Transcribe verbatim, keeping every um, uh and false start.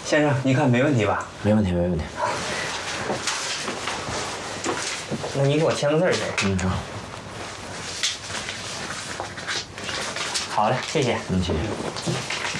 先生，你看没问题吧？ 没问题，没问题。 那你给我签个字儿去。 嗯，成。 好嘞，谢谢。 嗯，谢谢。